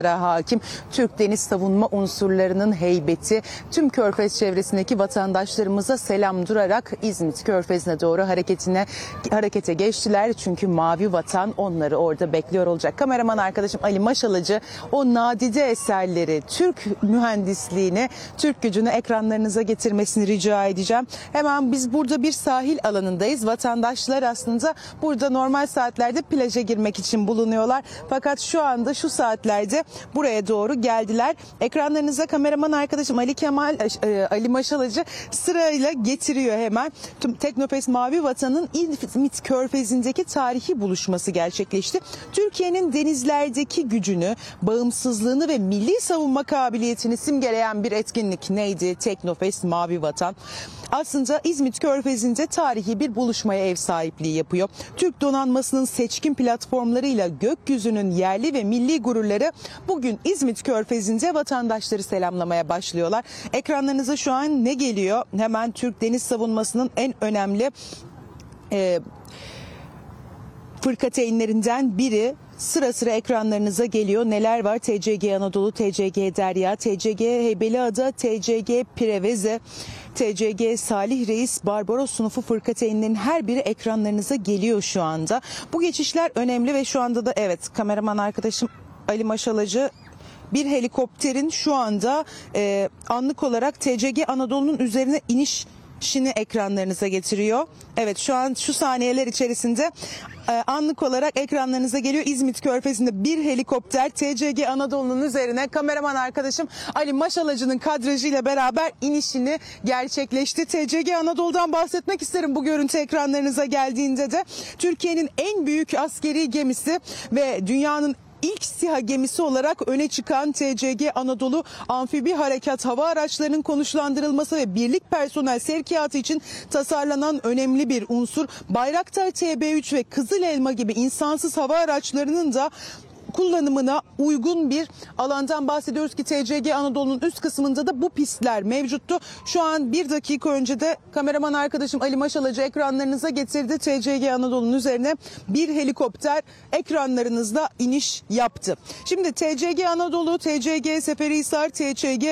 hakim Türk deniz savunma unsurlarının heybeti tüm Körfez çevresindeki vatandaşlarımıza selam durarak İzmit Körfezi'ne doğru harekete geçtiler. Çünkü mavi vatan onları orada bekliyor olacak. Kameraman arkadaşım Ali Maşalıcı o nadide eserleri, Türk mühendisliğini, Türk gücünü ekranlarınıza getirmesini rica edeceğim. Hemen biz burada bir sahil alanındayız. Vatandaşlar aslında burada normal saatlerde plaja girmek için bulunuyorlar. Fakat şu anda şu saatlerde buraya doğru geldiler. Ekranlarınıza kameraman arkadaşım Ali Maşalıcı sırayla getiriyor hemen. Tüm Teknofest Mavi Vatan'ın İzmit Körfezi'ndeki tarihi buluşması gerçekleşti. Türkiye'nin denizlerdeki gücünü, bağımsızlığını ve milli savunma kabiliyetini simgeleyen bir etkinlik neydi? Teknofest Mavi Vatan. Aslında İzmit Körfezi'nde tarihi bir buluşmaya ev sahipliği yapıyor. Türk donanmasının seçkin platformlarıyla gökyüzünün yerli ve milli gururları bugün İzmit Körfezi'nde vatandaşları selamlamaya başlıyorlar. Ekranlarınıza şu an ne geliyor? Hemen Türk deniz savunmasının en önemli fırkateynlerinden biri sıra sıra ekranlarınıza geliyor. Neler var? TCG Anadolu, TCG Derya, TCG Heybeliada, TCG Preveze, TCG Salih Reis, Barbaros sınıfı fırkateynlerin her biri ekranlarınıza geliyor şu anda. Bu geçişler önemli ve şu anda da evet kameraman arkadaşım Ali Maşalıcı bir helikopterin şu anda anlık olarak TCG Anadolu'nun üzerine inişini ekranlarınıza getiriyor. Evet şu an şu saniyeler içerisinde anlık olarak ekranlarınıza geliyor. İzmit Körfezi'nde bir helikopter TCG Anadolu'nun üzerine kameraman arkadaşım Ali Maşalıcı'nın kadrajıyla beraber inişini gerçekleşti. TCG Anadolu'dan bahsetmek isterim bu görüntü ekranlarınıza geldiğinde de. Türkiye'nin en büyük askeri gemisi ve dünyanın İlk SİHA gemisi olarak öne çıkan TCG Anadolu amfibi harekat hava araçlarının konuşlandırılması ve birlik personel sevkiyatı için tasarlanan önemli bir unsur. Bayraktar TB3 ve Kızıl Elma gibi insansız hava araçlarının da kullanımına uygun bir alandan bahsediyoruz ki TCG Anadolu'nun üst kısmında da bu pistler mevcuttu. Şu an bir dakika önce de kameraman arkadaşım Ali Maşalıcı ekranlarınıza getirdi. TCG Anadolu'nun üzerine bir helikopter ekranlarınızda iniş yaptı. Şimdi TCG Anadolu, TCG Seferihisar, TCG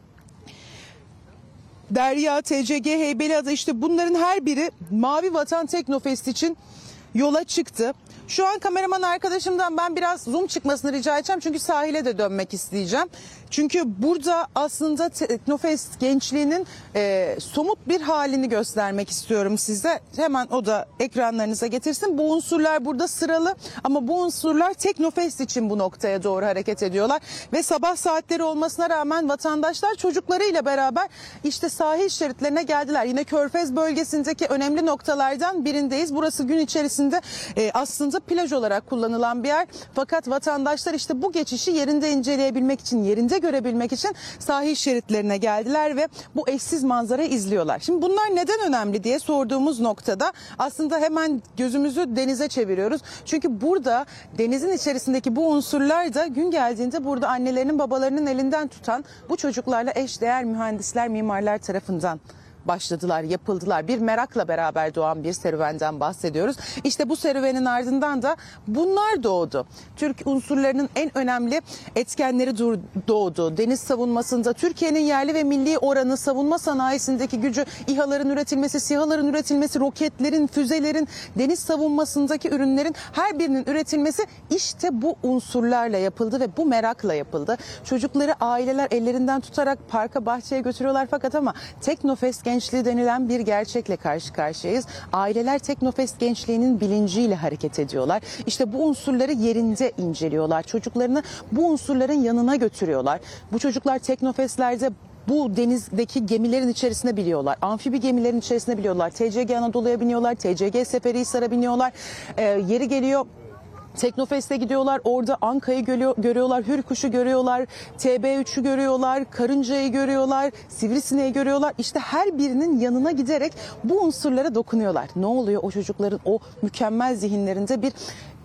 Derya, TCG Heybeliada işte bunların her biri Mavi Vatan Teknofest için yola çıktı. Şu an kameraman arkadaşımdan ben biraz zoom çıkmasını rica edeceğim. Çünkü sahile de dönmek isteyeceğim. Çünkü burada aslında Teknofest gençliğinin somut bir halini göstermek istiyorum size. Hemen o da ekranlarınıza getirsin. Bu unsurlar burada sıralı ama bu unsurlar Teknofest için bu noktaya doğru hareket ediyorlar. Ve sabah saatleri olmasına rağmen vatandaşlar çocuklarıyla beraber işte sahil şeritlerine geldiler. Yine Körfez bölgesindeki önemli noktalardan birindeyiz. Burası gün içerisinde aslında plaj olarak kullanılan bir yer. Fakat vatandaşlar işte bu geçişi yerinde inceleyebilmek için, yerinde görebilmek için sahil şeritlerine geldiler ve bu eşsiz manzarayı izliyorlar. Şimdi bunlar neden önemli diye sorduğumuz noktada aslında hemen gözümüzü denize çeviriyoruz. Çünkü burada denizin içerisindeki bu unsurlar da gün geldiğinde burada annelerinin babalarının elinden tutan bu çocuklarla eşdeğer mühendisler, mimarlar tarafından başladılar, yapıldılar. Bir merakla beraber doğan bir serüvenden bahsediyoruz. İşte bu serüvenin ardından da bunlar doğdu. Türk unsurlarının en önemli etkenleri doğdu. Deniz savunmasında Türkiye'nin yerli ve milli oranı, savunma sanayisindeki gücü, İHA'ların üretilmesi, SİHA'ların üretilmesi, roketlerin, füzelerin, deniz savunmasındaki ürünlerin her birinin üretilmesi işte bu unsurlarla yapıldı ve bu merakla yapıldı. Çocukları aileler ellerinden tutarak parka, bahçeye götürüyorlar fakat ama Teknofest gençliği denilen bir gerçekle karşı karşıyayız. Aileler Teknofest gençliğinin bilinciyle hareket ediyorlar. İşte bu unsurları yerinde inceliyorlar. Çocuklarını bu unsurların yanına götürüyorlar. Bu çocuklar Teknofest'lerde bu denizdeki gemilerin içerisine biliyorlar. Amfibi gemilerin içerisine biliyorlar. TCG Anadolu'ya biniyorlar. TCG Seferihisar'a biniyorlar. Yeri geliyor Teknofest'e gidiyorlar. Orada Anka'yı görüyorlar, Hürkuş'u görüyorlar, TB3'ü görüyorlar, Karınca'yı görüyorlar, Sivrisineği görüyorlar. İşte her birinin yanına giderek bu unsurlara dokunuyorlar. Ne oluyor o çocukların o mükemmel zihinlerinde bir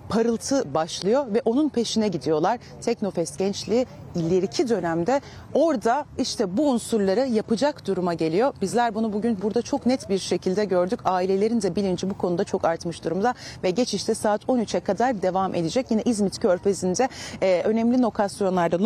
parıltı başlıyor ve onun peşine gidiyorlar. Teknofest gençliği ileriki dönemde orada işte bu unsurları yapacak duruma geliyor. Bizler bunu bugün burada çok net bir şekilde gördük. Ailelerin de bilinci bu konuda çok artmış durumda ve geçişte saat 13'e kadar devam edecek. Yine İzmit Körfezi'nde önemli lokasyonlarda